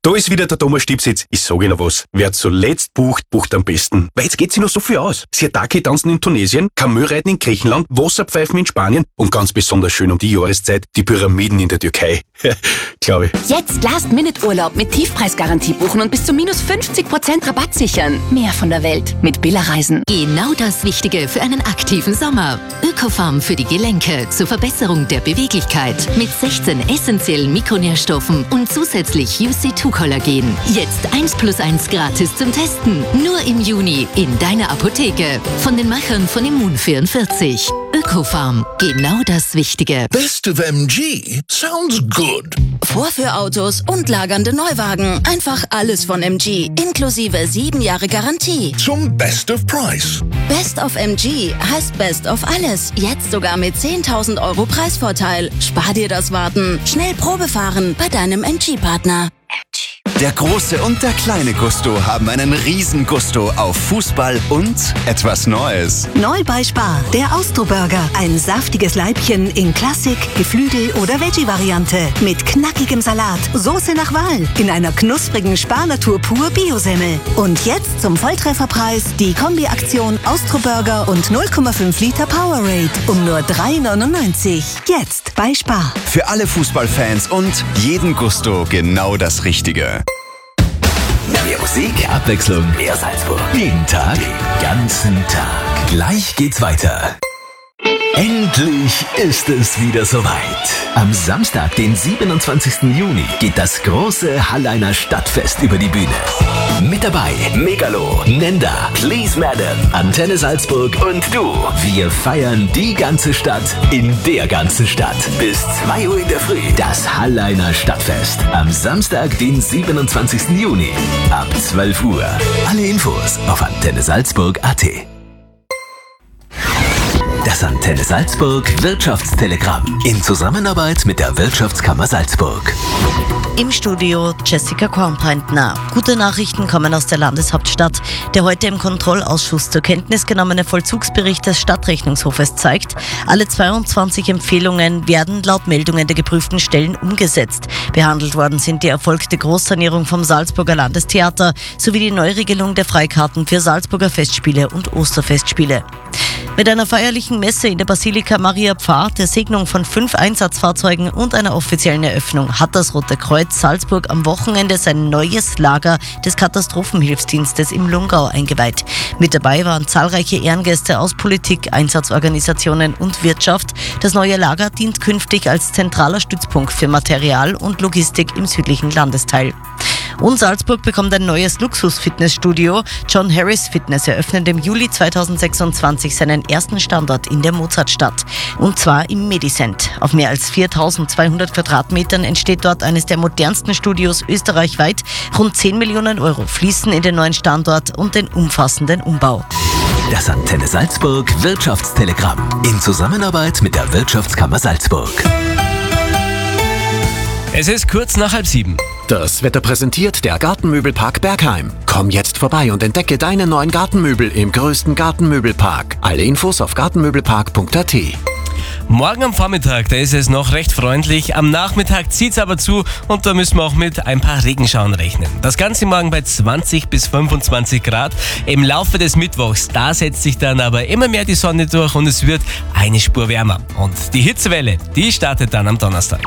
Da ist wieder der Thomas Stipsitz. Ich sage Ihnen was. Wer zuletzt bucht, bucht am besten. Weil jetzt geht sich noch so viel aus. Siataki tanzen in Tunesien, Kamelreiten in Griechenland, Wasserpfeifen in Spanien und ganz besonders schön um die Jahreszeit die Pyramiden in der Türkei. Glaube ich. Jetzt Last-Minute-Urlaub mit Tiefpreisgarantie buchen und bis zu minus 50% Rabatt sichern. Mehr von der Welt mit Billa Reisen. Genau das Wichtige für einen aktiven Sommer. Ökofarm für die Gelenke zur Verbesserung der Beweglichkeit. Mit 16 essentiellen Mikronährstoffen und zusätzlich UC2-Kollagen. Jetzt 1+1 gratis zum Testen. Nur im Juni in deiner Apotheke. Von den Machern von Immun44. Ökofarm. Genau das Wichtige. Best of MG sounds good. Vorführautos und lagernde Neuwagen. Einfach alles von MG. Inklusive 7 Jahre Garantie. Zum Best of Price. Best of MG heißt Best of alles. Jetzt sogar mit 10.000 € Preisvorteil. Spar dir das Warten. Schnell Probe fahren bei deinem MG-Partner. Der große und der kleine Gusto haben einen riesen Gusto auf Fußball und etwas Neues. Neu bei Spar, der Austro-Burger. Ein saftiges Leibchen in Klassik, Geflügel oder Veggie-Variante. Mit knackigem Salat, Soße nach Wahl, in einer knusprigen Spar-Natur pur Biosemmel. Und jetzt zum Volltrefferpreis die Kombi-Aktion Austro-Burger und 0,5 Liter Powerade um nur 3,99. Jetzt bei Spar. Für alle Fußballfans und jeden Gusto genau das Richtige. Mehr Musik, Abwechslung, mehr Salzburg. Jeden Tag, den ganzen Tag. Gleich geht's weiter. Endlich ist es wieder soweit. Am Samstag, den 27. Juni, geht das große Halleiner Stadtfest über die Bühne. Mit dabei Megalo, Nenda, Please Madam, Antenne Salzburg und du. Wir feiern die ganze Stadt in der ganzen Stadt. Bis 2 Uhr in der Früh. Das Halleiner Stadtfest. Am Samstag, den 27. Juni. Ab 12 Uhr. Alle Infos auf antennesalzburg.at. Das Antenne Salzburg Wirtschaftstelegramm in Zusammenarbeit mit der Wirtschaftskammer Salzburg. Im Studio Jessica Kornbreitner. Gute Nachrichten kommen aus der Landeshauptstadt. Der heute im Kontrollausschuss zur Kenntnis genommene Vollzugsbericht des Stadtrechnungshofes zeigt, alle 22 Empfehlungen werden laut Meldungen der geprüften Stellen umgesetzt. Behandelt worden sind die erfolgte Großsanierung vom Salzburger Landestheater sowie die Neuregelung der Freikarten für Salzburger Festspiele und Osterfestspiele. Mit einer feierlichen Messe in der Basilika Maria Pfarr, der Segnung von 5 Einsatzfahrzeugen und einer offiziellen Eröffnung hat das Rote Kreuz Salzburg am Wochenende sein neues Lager des Katastrophenhilfsdienstes im Lungau eingeweiht. Mit dabei waren zahlreiche Ehrengäste aus Politik, Einsatzorganisationen und Wirtschaft. Das neue Lager dient künftig als zentraler Stützpunkt für Material und Logistik im südlichen Landesteil. Und Salzburg bekommt ein neues Luxus-Fitnessstudio. John Harris Fitness eröffnet im Juli 2026 seinen ersten Standort in der Mozartstadt. Und zwar im Medicent. Auf mehr als 4.200 Quadratmetern entsteht dort eines der modernsten Studios österreichweit. Rund 10 Millionen € fließen in den neuen Standort und den umfassenden Umbau. Das Antenne Salzburg Wirtschaftstelegramm in Zusammenarbeit mit der Wirtschaftskammer Salzburg. Es ist kurz nach 6:30. Das Wetter präsentiert der Gartenmöbelpark Bergheim. Komm jetzt vorbei und entdecke deine neuen Gartenmöbel im größten Gartenmöbelpark. Alle Infos auf gartenmöbelpark.at. Morgen am Vormittag, da ist es noch recht freundlich. Am Nachmittag zieht's aber zu und da müssen wir auch mit ein paar Regenschauern rechnen. Das Ganze morgen bei 20 bis 25 Grad. Im Laufe des Mittwochs, da setzt sich dann aber immer mehr die Sonne durch und es wird eine Spur wärmer. Und die Hitzewelle, die startet dann am Donnerstag.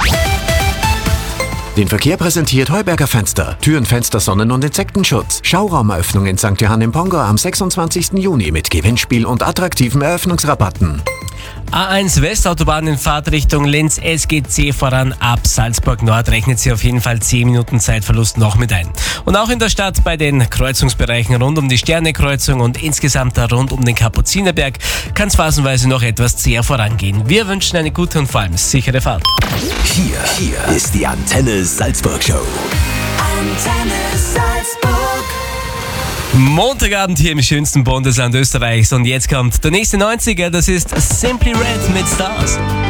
Den Verkehr präsentiert Heuberger Fenster. Türen, Fenster, Sonnen- und Insektenschutz. Schauraumeröffnung in St. Johann im Pongau am 26. Juni mit Gewinnspiel und attraktiven Eröffnungsrabatten. A1 Westautobahn in Fahrtrichtung Linz SGC voran ab Salzburg Nord rechnet sie auf jeden Fall 10 Minuten Zeitverlust noch mit ein. Und auch in der Stadt bei den Kreuzungsbereichen rund um die Sternekreuzung und insgesamt da rund um den Kapuzinerberg kann es phasenweise noch etwas zäher vorangehen. Wir wünschen eine gute und vor allem sichere Fahrt. Hier ist die Antenne Salzburg Show. Antenne Salzburg. Montagabend hier im schönsten Bundesland Österreichs und jetzt kommt der nächste 90er, das ist Simply Red mit Stars.